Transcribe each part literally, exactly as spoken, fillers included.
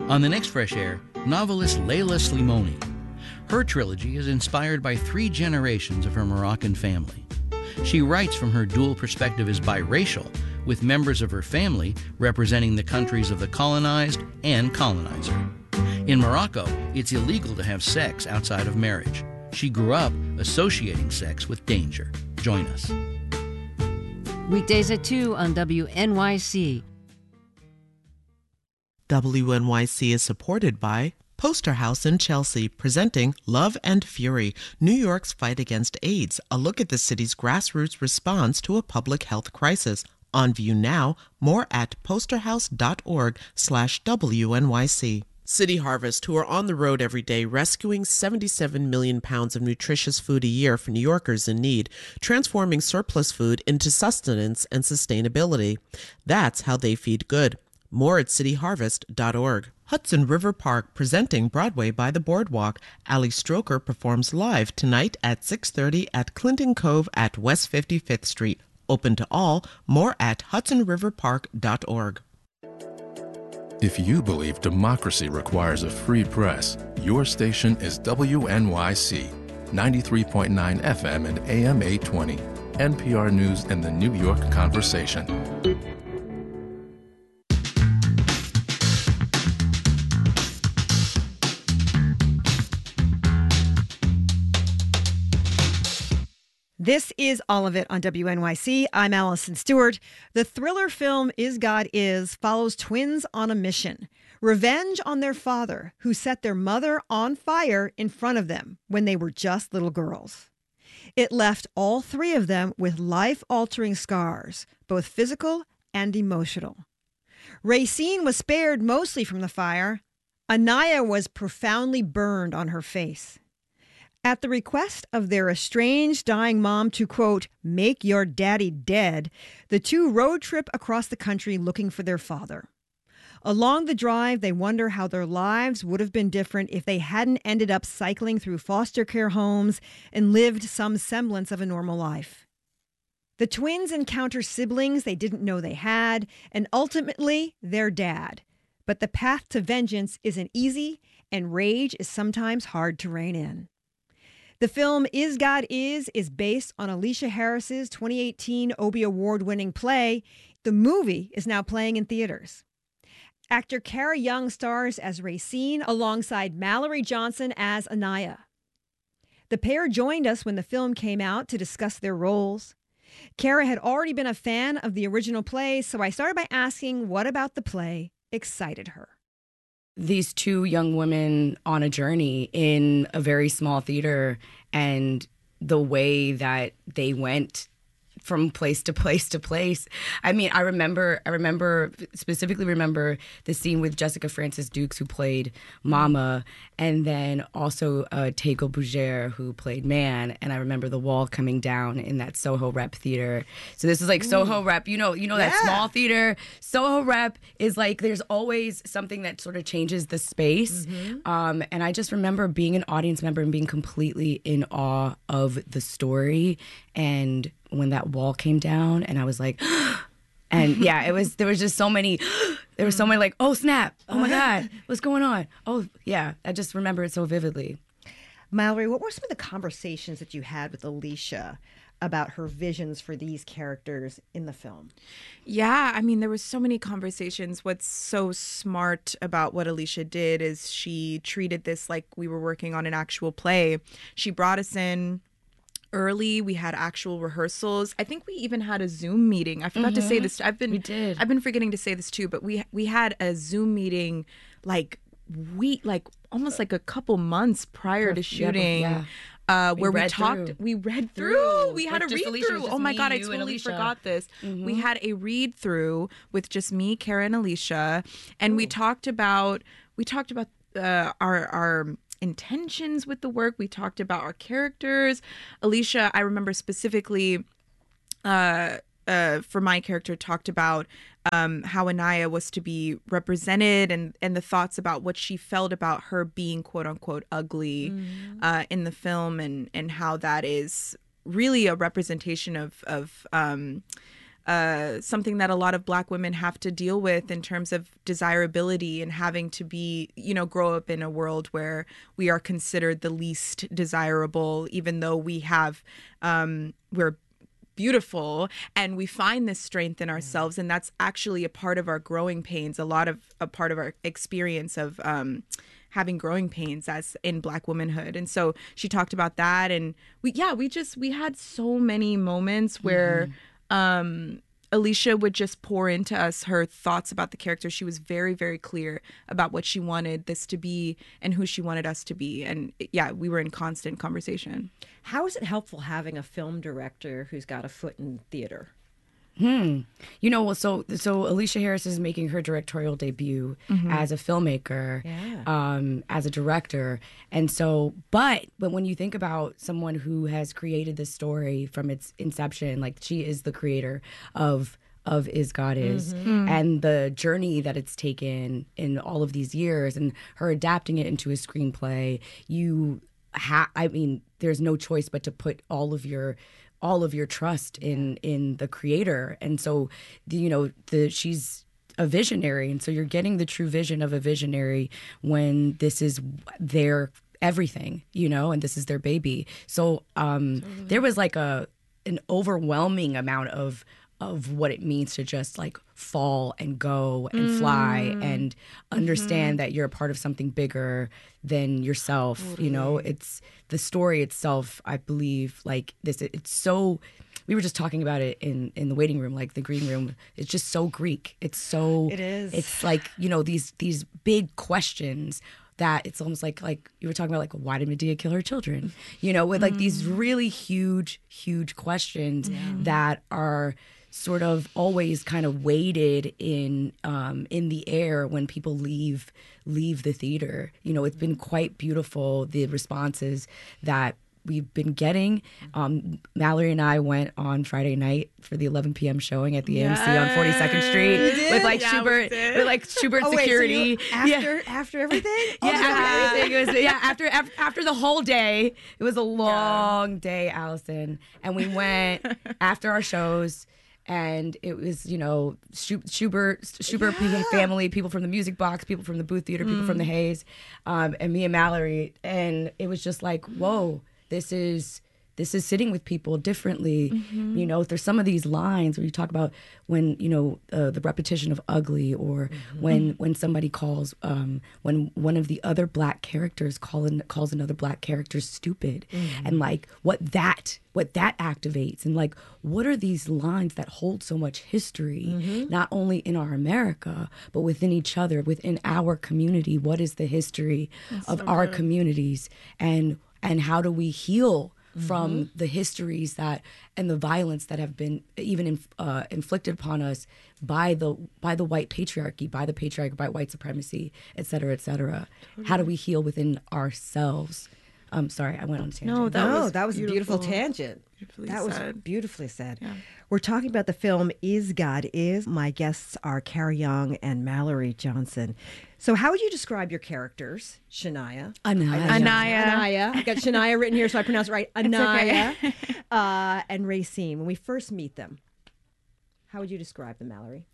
On the next Fresh Air, novelist Leila Slimoni. Her trilogy is inspired by three generations of her Moroccan family. She writes from her dual perspective as biracial, with members of her family representing the countries of the colonized and colonizer. In Morocco, it's illegal to have sex outside of marriage. She grew up associating sex with danger. Join us. Weekdays at two on W N Y C. W N Y C is supported by Poster House in Chelsea, presenting Love and Fury, New York's Fight Against AIDS, a look at the city's grassroots response to a public health crisis. On view now, more at posterhouse.org slash WNYC. City Harvest, who are on the road every day rescuing seventy-seven million pounds of nutritious food a year for New Yorkers in need, transforming surplus food into sustenance and sustainability. That's how they feed good. More at city harvest dot org. Hudson River Park, presenting Broadway by the Boardwalk. Ali Stroker performs live tonight at six thirty at Clinton Cove at West fifty-fifth Street. Open to all. More at hudson river park dot org. If you believe democracy requires a free press, your station is W N Y C, ninety-three point nine F M and A M eight twenty, N P R News and the New York Conversation. This is All of It on W N Y C. I'm Allison Stewart. The thriller film Is God Is follows twins on a mission. Revenge on their father, who set their mother on fire in front of them when they were just little girls. It left all three of them with life-altering scars, both physical and emotional. Racine was spared mostly from the fire. Anaya was profoundly burned on her face. At the request of their estranged, dying mom to, quote, make your daddy dead, the two road trip across the country looking for their father. Along the drive, they wonder how their lives would have been different if they hadn't ended up cycling through foster care homes and lived some semblance of a normal life. The twins encounter siblings they didn't know they had, and ultimately, their dad. But the path to vengeance isn't easy, and rage is sometimes hard to rein in. The film Is God Is is based on Alicia Harris's twenty eighteen Obie Award-winning play. The movie is now playing in theaters. Actor Cara Young stars as Racine alongside Mallory Johnson as Anaya. The pair joined us when the film came out to discuss their roles. Cara had already been a fan of the original play, so I started by asking what about the play excited her. These two young women on a journey in a very small theater, and the way that they went from place to place to place. I mean, I remember, I remember, specifically remember the scene with Jessica Francis Dukes, who played Mama, and then also uh, Tego Bougere, who played Man. And I remember the wall coming down in that Soho Rep theater. So this is like Ooh. Soho Rep, you know, you know, yeah. that small theater. Soho Rep is like, there's always something that sort of changes the space. Mm-hmm. Um, and I just remember being an audience member and being completely in awe of the story. And when that wall came down, and I was like, and yeah, it was, there was just so many, there was so many like, oh snap, oh my God, what's going on? Oh yeah, I just remember it so vividly. Mallory, what were some of the conversations that you had with Alicia about her visions for these characters in the film? Yeah, I mean, there were so many conversations. What's so smart about what Alicia did is she treated this like we were working on an actual play. She brought us in early. We had actual rehearsals. I think we even had a Zoom meeting. I forgot mm-hmm. to say this. I've been we did. I've been forgetting to say this too, but we we had a Zoom meeting like we like almost like a couple months prior Perf- to shooting. Yeah, uh, where we, we talked, through. we read through. We had like a read Alicia, through. Oh my me, God, I totally forgot this. Mm-hmm. We had a read through with just me, Cara, and Alicia, and Ooh. we talked about we talked about uh, our our. intentions with the work. We talked about our characters. Alicia, I remember specifically uh, uh, for my character, talked about um, how Anaya was to be represented and, and the thoughts about what she felt about her being quote unquote ugly mm-hmm. uh, in the film, and, and how that is really a representation of, of um, uh, something that a lot of Black women have to deal with in terms of desirability and having to be, you know, grow up in a world where we are considered the least desirable, even though we have, um, we're beautiful and we find this strength in ourselves. And that's actually a part of our growing pains, a lot of a part of our experience of um, having growing pains as in Black womanhood. And so she talked about that. And we, yeah, we just, we had so many moments where mm-hmm. um, Alicia would just pour into us her thoughts about the character. She was very, very clear about what she wanted this to be and who she wanted us to be. And yeah, we were in constant conversation. How is it helpful having a film director who's got a foot in theater? Hmm. You know, well, so so Alicia Harris is making her directorial debut mm-hmm. as a filmmaker, yeah. um, as a director, and so, but but when you think about someone who has created this story from its inception, like she is the creator of of Is God Is, mm-hmm. and the journey that it's taken in all of these years, and her adapting it into a screenplay, you, ha- I mean, there's no choice but to put all of your all of your trust in in the creator. And so the, you know the she's a visionary, and so you're getting the true vision of a visionary when this is their everything, you know, and this is their baby. So um totally. There was like a an overwhelming amount of of what it means to just like fall and go and mm. fly and understand mm-hmm. that you're a part of something bigger than yourself. Totally. You know, it's the story itself, I believe, like this, it, it's so, we were just talking about it in, in the waiting room, like the green room. It's just so Greek. It's so, it is. It's like, you know, these, these big questions that it's almost like, like you were talking about, like, why did Medea kill her children? You know, with like mm. these really huge, huge questions yeah. that are sort of always kind of weighted in um, in the air when people leave leave the theater. You know, it's been quite beautiful, the responses that we've been getting. Um, Mallory and I went on Friday night for the eleven p.m. showing at the yes. A M C on forty-second Street with like yeah, Schubert, with like Schubert oh, security. Wait, so you, after yeah. after everything, yeah, after everything. It was yeah after, after after the whole day. It was a long yeah. day, Allison, and we went after our shows. And it was, you know, Schubert, Schubert yeah. family, people from the Music Box, people from the Booth Theater, people mm. from the Hayes, um, and me and Mallory. And it was just like, whoa, this is this is sitting with people differently. Mm-hmm. You know, there's some of these lines where you talk about when, you know, uh, the repetition of ugly, or mm-hmm. when when somebody calls, um, when one of the other Black characters call in, calls another Black character stupid, mm-hmm. and like what that what that activates, and like what are these lines that hold so much history, mm-hmm. not only in our America but within each other, within our community. What is the history That's of so our good. communities, and and how do we heal from mm-hmm. the histories that and the violence that have been even in, uh, inflicted upon us by the by the white patriarchy, by the patriarchy, by white supremacy, et cetera, et cetera. Totally. How do we heal within ourselves? Um, sorry, I went on a tangent. No, that no, was that was beautiful. a beautiful tangent. Beautifully that said. was beautifully said. Yeah. We're talking about the film Is God Is. My guests are Carrie Young and Mallory Johnson. So how would you describe your characters? Shania. Anaya. Anaya. Anaya. I got Shania written here, so I pronounce it right. Anaya. Okay. uh, and Racine. When we first meet them, how would you describe them, Mallory?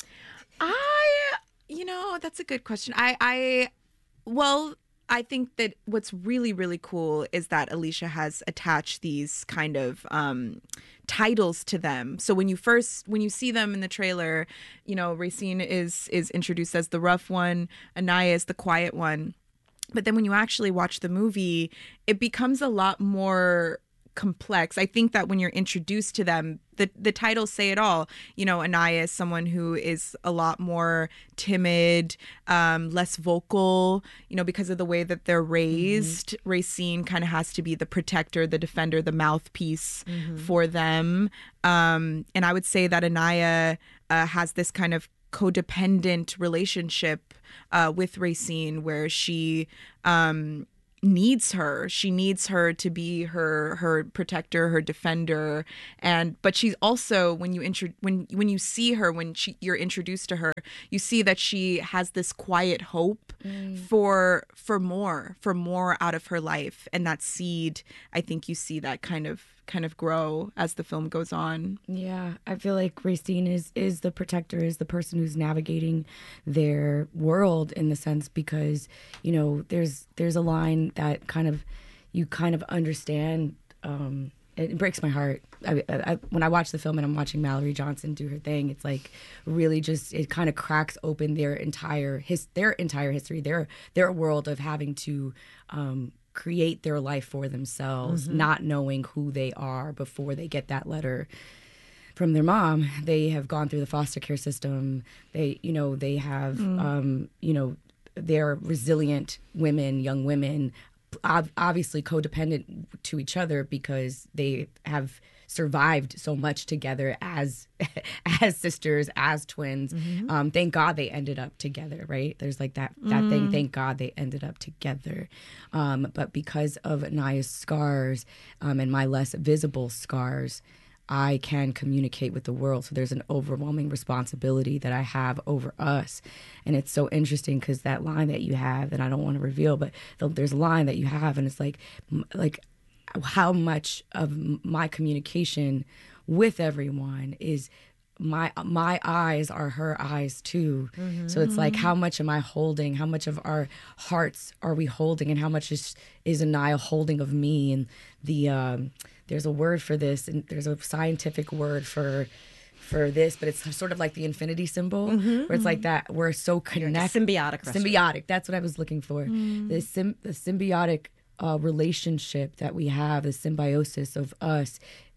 I, you know, that's a good question. I, I, well... I think that what's really, really cool is that Alicia has attached these kind of um, titles to them. So when you first, when you see them in the trailer, you know, Racine is is introduced as the rough one, Anaya is the quiet one. But then when you actually watch the movie, it becomes a lot more complex. I think that when you're introduced to them, the the titles say it all. You know, Anaya is someone who is a lot more timid, um, less vocal, you know, because of the way that they're raised. Mm-hmm. Racine kind of has to be the protector, the defender, the mouthpiece mm-hmm. for them. Um, and I would say that Anaya uh, has this kind of codependent relationship uh, with Racine, where she um, needs her. She needs her to be her her protector, her defender. And but she's also, when you intro- when when you see her, when she you're introduced to her, you see that she has this quiet hope mm. for for more, for more out of her life. And that seed, I think you see that kind of kind of grow as the film goes on. Yeah, I feel like Racine is is the protector, is the person who's navigating their world in the sense because, you know, there's there's a line that kind of you kind of understand. Um, it breaks my heart. I, I, when I watch the film and I'm watching Mallory Johnson do her thing, it's like really just it kind of cracks open their entire his their entire history, their their world of having to. Um, create their life for themselves, mm-hmm. not knowing who they are before they get that letter from their mom. They have gone through the foster care system. They, you know, they have, mm. um, you know, they're resilient women, young women, ob- obviously codependent to each other because they have survived so much together as as sisters, as twins. Mm-hmm. Um, thank God they ended up together, right? There's like that that mm. thing. Thank God they ended up together. Um, but because of Anaya's scars um, and my less visible scars, I can communicate with the world. So there's an overwhelming responsibility that I have over us. And it's so interesting because that line that you have, that I don't want to reveal, but there's a line that you have, and it's like, like. how much of my communication with everyone is my my eyes are her eyes too. Mm-hmm. So it's like, how much am I holding? How much of our hearts are we holding? And how much is is Anaya holding of me? And the um, there's a word for this, and there's a scientific word for for this, but it's sort of like the infinity symbol, mm-hmm. where it's like that we're so connected. Symbiotic. Symbiotic. That's what I was looking for. Mm. The, sim- the symbiotic Uh, relationship that we have, the symbiosis of us,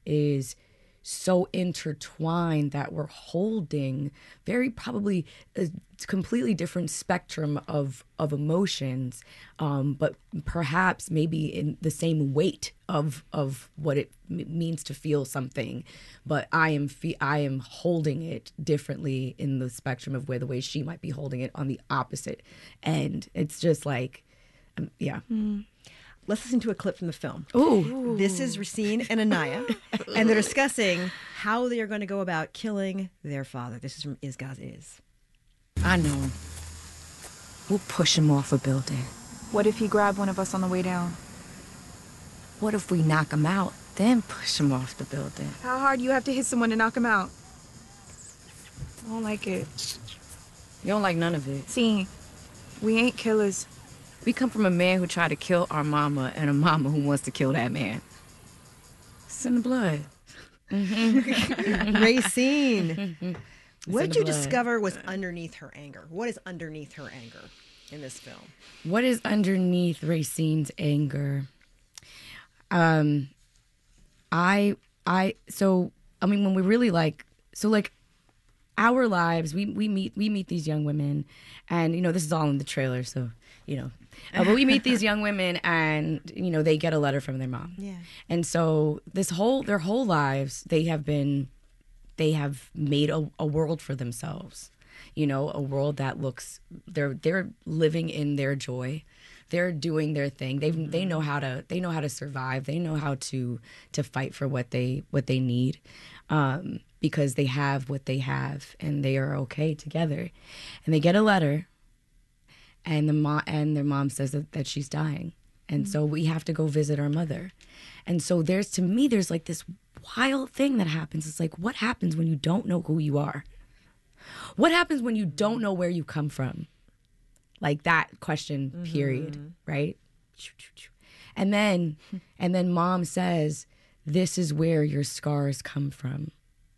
is so intertwined that we're holding very probably a completely different spectrum of of emotions, um, but perhaps maybe in the same weight of of what it m- means to feel something. But I am fe- I am holding it differently in the spectrum of where the way she might be holding it on the opposite end. It's just like, um, yeah. Mm. Let's listen to a clip from the film. Ooh. This is Racine and Anaya, and they're discussing how they are going to go about killing their father. This is from Is God Is. I know. We'll push him off a building. What if he grabbed one of us on the way down? What if we knock him out, then push him off the building? How hard you have to hit someone to knock him out? I don't like it. You don't like none of it? See, we ain't killers. We come from a man who tried to kill our mama and a mama who wants to kill that man. It's in the blood. Mm-hmm. Racine, what did you blood. discover was underneath her anger? What is underneath her anger in this film? What is underneath Racine's anger? Um, I, I, so, I mean, when we really like, so like, our lives, we, we meet we meet these young women, and, you know, this is all in the trailer, so, you know, uh, but we meet these young women, and, you know, they get a letter from their mom. Yeah. And so this whole, their whole lives, they have been, they have made a, a world for themselves, you know, a world that looks, they're, they're living in their joy. They're doing their thing. They mm-hmm. they know how to they know how to survive. They know how to to fight for what they what they need, um, because they have what they have, and they are okay together. And they get a letter, and the mom and their mom says that, that she's dying, and mm-hmm. so we have to go visit our mother. And so there's to me there's like this wild thing that happens. It's like, what happens when you don't know who you are? What happens when you don't know where you come from? Like that question, period, mm-hmm. right? And then, and then mom says, this is where your scars come from.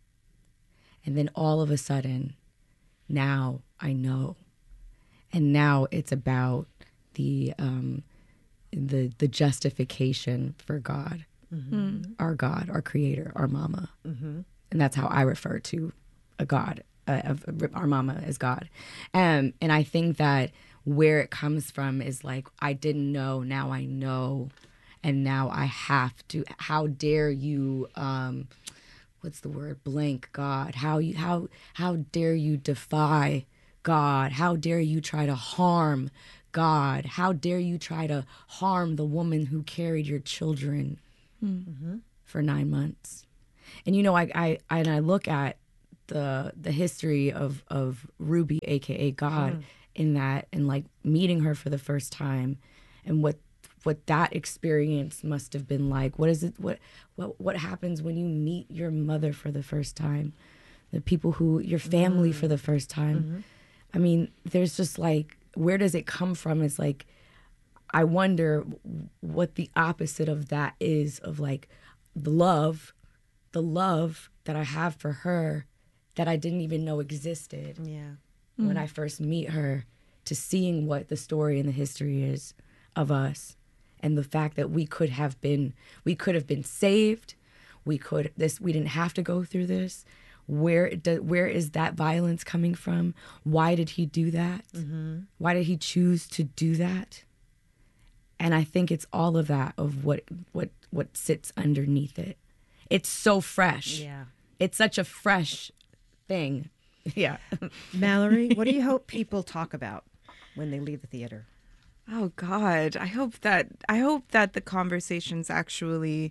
And then all of a sudden, now I know. And now it's about the um, the the justification for God, mm-hmm. our God, our creator, our mama. Mm-hmm. And that's how I refer to a God, uh, of our mama as God. Um, and I think that where it comes from is like, I didn't know, now I know, and now I have to. How dare you, um, what's the word, blank God? How you how how dare you defy God? How dare you try to harm God? How dare you try to harm the woman who carried your children mm-hmm. for nine months? And you know, I I I, and I look at the the history of of Ruby, aka God. Mm. In that, and like meeting her for the first time, and what what that experience must have been like. What is it? What what what happens when you meet your mother for the first time? The people who your family mm. for the first time. Mm-hmm. I mean, there's just like, where does it come from? It's like, I wonder what the opposite of that is, of like the love, the love that I have for her that I didn't even know existed. Yeah. When Mm. I first meet her, to seeing what the story and the history is of us, and the fact that we could have been, we could have been saved. We could, this, we didn't have to go through this. Where do, where is that violence coming from? Why did he do that? Mm-hmm. Why did he choose to do that? And I think it's all of that, of what what what sits underneath it. It's so fresh. Yeah. It's such a fresh thing. Yeah. Mallory, what do you hope people talk about when they leave the theater? Oh God, I hope that I hope that the conversations actually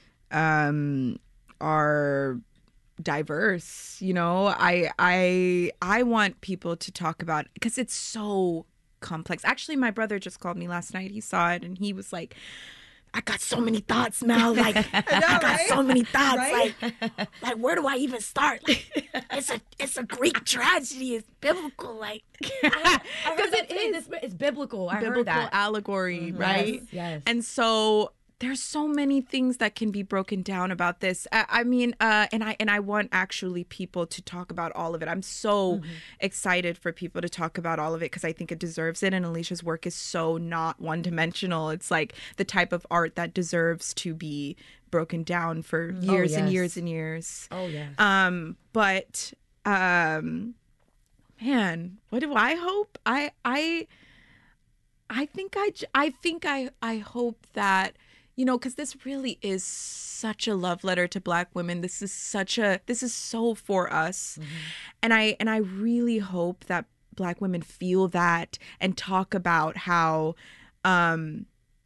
um, are diverse. You know, I I I want people to talk about, because it's so complex. Actually, my brother just called me last night. He saw it and he was like, I got so many thoughts, Mel. Like, I, know, I got right? so many thoughts. Right? Like, like, where do I even start? Like, it's a, it's a Greek tragedy. It's biblical. Like, because it is. It's, it's biblical. I biblical heard that. allegory, Mm-hmm. right? Yes, yes. And so there's so many things that can be broken down about this. I, I mean, uh, and I and I want actually people to talk about all of it. I'm so mm-hmm. excited for people to talk about all of it, because I think it deserves it. And Alicia's work is so not one dimensional. It's like the type of art that deserves to be broken down for years oh, yes. and years and years. Oh yes. Um, but um, man, what do I hope? I I I think I I think I I hope that, you know, because this really is such a love letter to Black women. This is such a, this is so for us. Mm-hmm. And I, and I really hope that Black women feel that and talk about how um,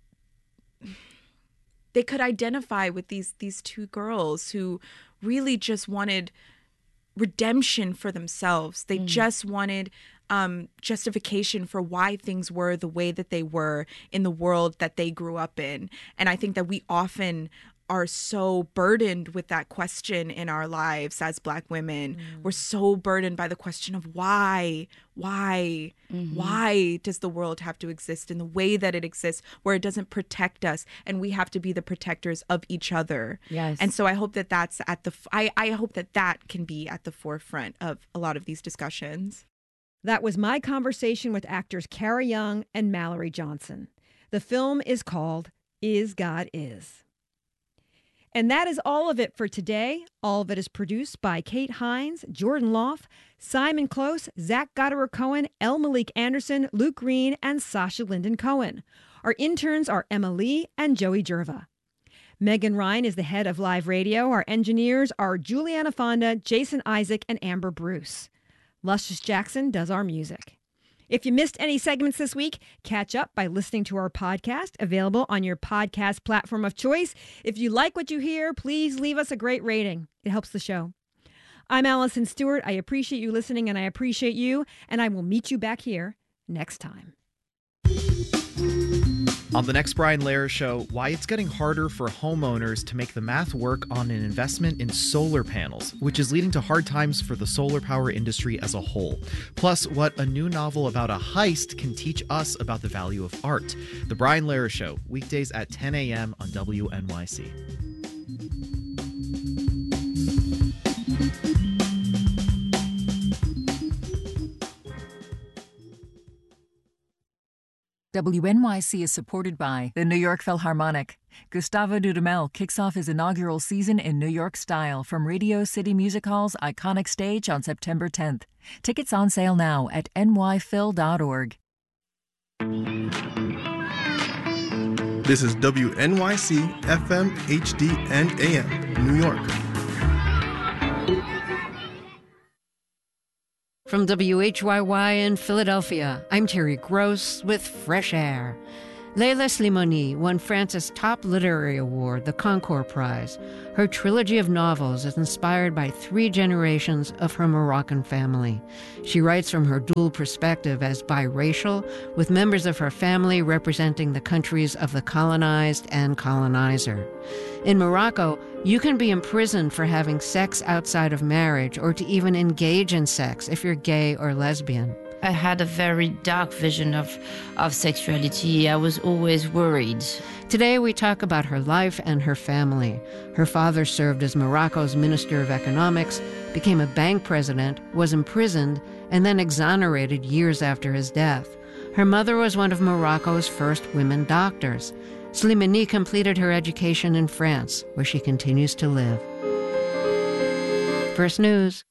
they could identify with these, these two girls who really just wanted redemption for themselves. They mm-hmm. just wanted Um, justification for why things were the way that they were in the world that they grew up in. And I think that we often are so burdened with that question in our lives as Black women. Mm. We're so burdened by the question of why, why, mm-hmm. why does the world have to exist in the way that it exists, where it doesn't protect us, and we have to be the protectors of each other. Yes. And so I hope that that's at the, I, I hope that that can be at the forefront of a lot of these discussions. That was my conversation with actors Cara Young and Mallory Johnson. The film is called Is God Is. And that is all of it for today. All of it is produced by Kate Hines, Jordan Loff, Simon Close, Zach Goddard-Cohen, El Malik Anderson, Luke Green, and Sasha Linden Cohen. Our interns are Emma Lee and Joey Jerva. Megan Ryan is the head of live radio. Our engineers are Juliana Fonda, Jason Isaac, and Amber Bruce. Luscious Jackson does our music. If you missed any segments this week, catch up by listening to our podcast, available on your podcast platform of choice. If you like what you hear, please leave us a great rating. It helps the show. I'm Allison Stewart. I appreciate you listening, and I appreciate you, and I will meet you back here next time. On the next Brian Lehrer Show, why it's getting harder for homeowners to make the math work on an investment in solar panels, which is leading to hard times for the solar power industry as a whole. Plus, what a new novel about a heist can teach us about the value of art. The Brian Lehrer Show, weekdays at ten a.m. on W N Y C. W N Y C is supported by the New York Philharmonic. Gustavo Dudamel kicks off his inaugural season in New York style from Radio City Music Hall's iconic stage on September tenth. Tickets on sale now at N Y phil dot org. This is W N Y C F M, H D, and A M, New York. From W H Y Y in Philadelphia, I'm Terry Gross with Fresh Air. Leila Slimani won France's top literary award, the Goncourt Prize. Her trilogy of novels is inspired by three generations of her Moroccan family. She writes from her dual perspective as biracial, with members of her family representing the countries of the colonized and colonizer. In Morocco, you can be imprisoned for having sex outside of marriage or to even engage in sex if you're gay or lesbian. I had a very dark vision of, of sexuality. I was always worried. Today we talk about her life and her family. Her father served as Morocco's Minister of Economics, became a bank president, was imprisoned, and then exonerated years after his death. Her mother was one of Morocco's first women doctors. Slimani completed her education in France, where she continues to live. First News.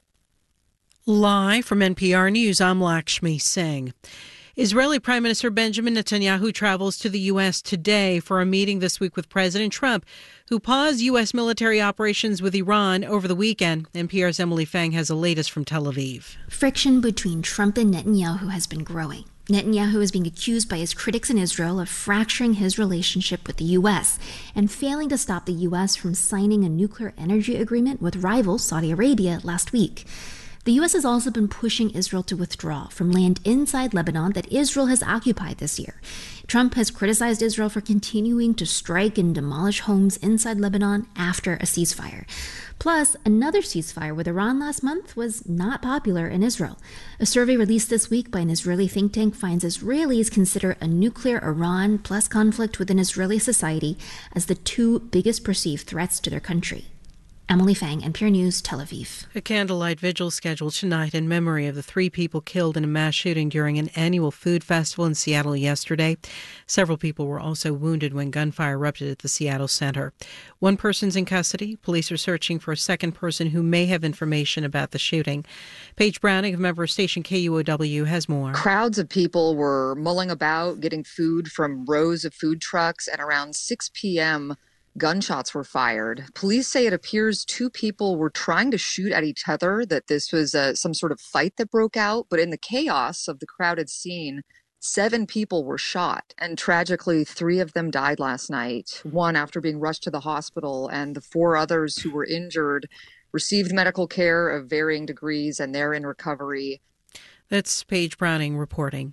Live from N P R News, I'm Lakshmi Singh. Israeli Prime Minister Benjamin Netanyahu travels to the U S today for a meeting this week with President Trump, who paused U S military operations with Iran over the weekend. N P R's Emily Fang has the latest from Tel Aviv. Friction between Trump and Netanyahu has been growing. Netanyahu is being accused by his critics in Israel of fracturing his relationship with the U S and failing to stop the U S from signing a nuclear energy agreement with rival Saudi Arabia last week. The U S has also been pushing Israel to withdraw from land inside Lebanon that Israel has occupied this year. Trump has criticized Israel for continuing to strike and demolish homes inside Lebanon after a ceasefire. Plus, another ceasefire with Iran last month was not popular in Israel. A survey released this week by an Israeli think tank finds Israelis consider a nuclear Iran plus conflict within Israeli society as the two biggest perceived threats to their country. Emily Fang, N P R News, Tel Aviv. A candlelight vigil scheduled tonight in memory of the three people killed in a mass shooting during an annual food festival in Seattle yesterday. Several people were also wounded when gunfire erupted at the Seattle Center. One person's in custody. Police are searching for a second person who may have information about the shooting. Paige Browning of member station K U O W has more. Crowds of people were mulling about, getting food from rows of food trucks, and around six p.m., gunshots were fired. Police say it appears two people were trying to shoot at each other, that this was uh, some sort of fight that broke out. But in the chaos of the crowded scene, seven people were shot. And tragically, three of them died last night, one after being rushed to the hospital, and the four others who were injured received medical care of varying degrees, and they're in recovery. That's Paige Browning reporting.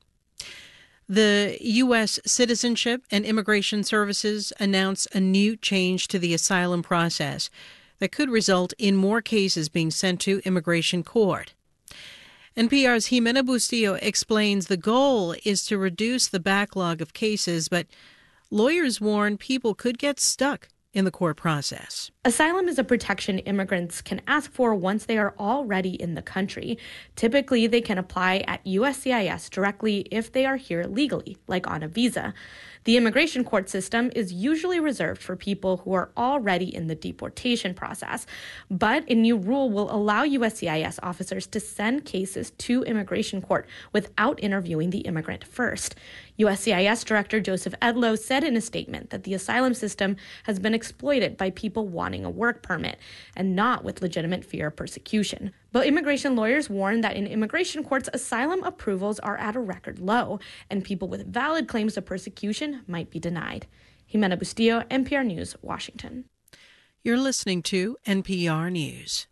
The U S Citizenship and Immigration Services announced a new change to the asylum process that could result in more cases being sent to immigration court. N P R's Jimena Bustillo explains the goal is to reduce the backlog of cases, but lawyers warn people could get stuck in the court process. Asylum is a protection immigrants can ask for once they are already in the country. Typically, they can apply at U S C I S directly if they are here legally, like on a visa. The immigration court system is usually reserved for people who are already in the deportation process, but a new rule will allow U S C I S officers to send cases to immigration court without interviewing the immigrant first. U S C I S Director Joseph Edlow said in a statement that the asylum system has been exploited by people wanting a work permit and not with legitimate fear of persecution. But immigration lawyers warn that in immigration courts, asylum approvals are at a record low, and people with valid claims of persecution might be denied. Jimena Bustillo, N P R News, Washington. You're listening to N P R News.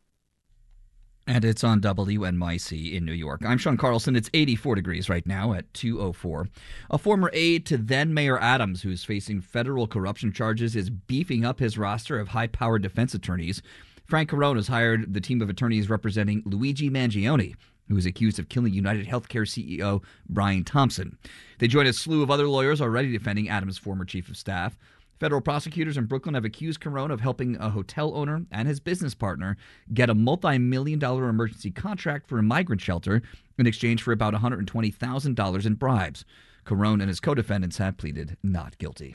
And it's on W N Y C in New York. I'm Sean Carlson. It's eighty-four degrees right now at two oh four. A former aide to then-Mayor Adams, who's facing federal corruption charges, is beefing up his roster of high-powered defense attorneys. Frank Carone has hired the team of attorneys representing Luigi Mangione, who is accused of killing United Healthcare C E O Brian Thompson. They join a slew of other lawyers already defending Adams' former chief of staff. Federal prosecutors in Brooklyn have accused Carone of helping a hotel owner and his business partner get a multi-million dollar emergency contract for a migrant shelter in exchange for about one hundred twenty thousand dollars in bribes. Carone and his co-defendants have pleaded not guilty.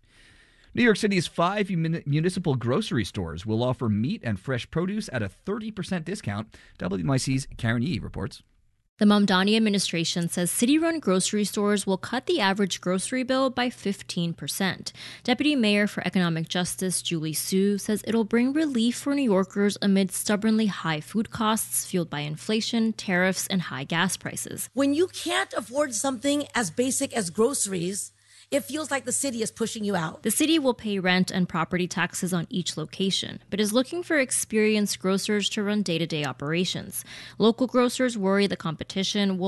New York City's five municipal grocery stores will offer meat and fresh produce at a thirty percent discount. W N Y C's Karen Yee reports. The Mamdani administration says city-run grocery stores will cut the average grocery bill by fifteen percent. Deputy Mayor for Economic Justice Julie Su says it'll bring relief for New Yorkers amid stubbornly high food costs fueled by inflation, tariffs, and high gas prices. When you can't afford something as basic as groceries, it feels like the city is pushing you out. The city will pay rent and property taxes on each location, but is looking for experienced grocers to run day-to-day operations. Local grocers worry the competition will